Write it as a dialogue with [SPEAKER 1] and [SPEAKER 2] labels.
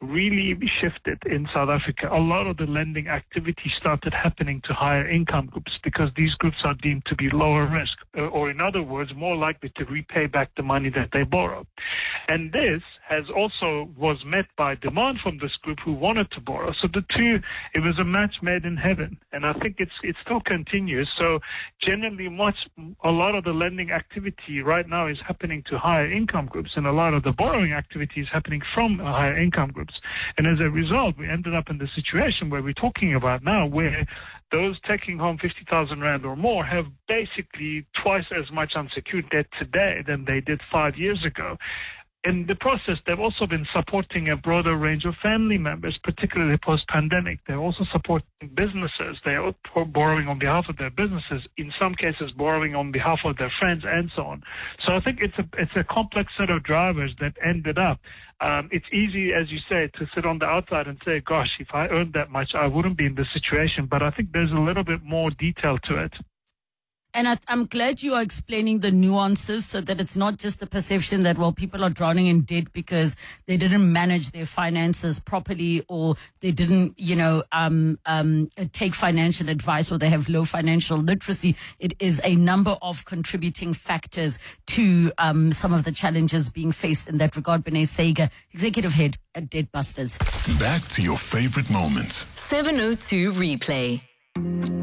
[SPEAKER 1] really shifted in South Africa. A lot of the lending activity started happening to higher income groups because these groups are deemed to be lower risk, or in other words, more likely to repay back the money that they borrow. And this was met by demand from this group who wanted to borrow. So the two, it was a match made in heaven. And I think it still continues. So generally, a lot of the lending activity right now is happening to higher income groups, and a lot of the borrowing activity is happening from higher income groups. And as a result, we ended up in the situation where we're talking about now, where those taking home 50,000 Rand or more have basically twice as much unsecured debt today than they did 5 years ago. In the process, they've also been supporting a broader range of family members, particularly post-pandemic. They're also supporting businesses. They're borrowing on behalf of their businesses, in some cases borrowing on behalf of their friends, and so on. So I think it's a complex set of drivers that ended up. It's easy, as you say, to sit on the outside and say, gosh, if I earned that much, I wouldn't be in this situation. But I think there's a little bit more detail to it.
[SPEAKER 2] And I'm glad you are explaining the nuances so that it's not just the perception that, well, people are drowning in debt because they didn't manage their finances properly, or they didn't, take financial advice, or they have low financial literacy. It is a number of contributing factors to some of the challenges being faced in that regard. Bené Sager, Executive Head at Debt Busters.
[SPEAKER 3] Back to your favorite moments.
[SPEAKER 4] 702 Replay.